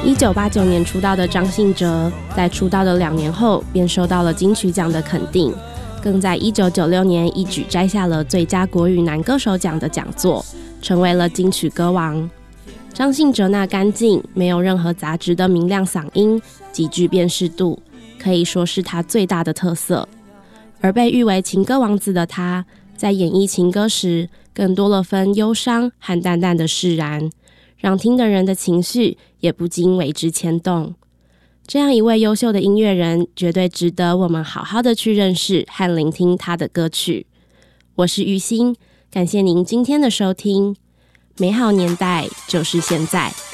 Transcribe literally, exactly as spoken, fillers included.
一九八九年出道的张信哲，在出道的两年后便受到了金曲奖的肯定，更在一九九六年一举摘下了最佳国语男歌手奖的讲座，成为了金曲歌王。张信哲那干净、没有任何杂质的明亮嗓音，极具辨识度，可以说是他最大的特色。而被誉为情歌王子的他，在演绎情歌时，更多了分忧伤和淡淡的释然，让听的人的情绪也不禁为之牵动。这样一位优秀的音乐人，绝对值得我们好好的去认识和聆听他的歌曲。我是于心，感谢您今天的收听。美好年代就是现在。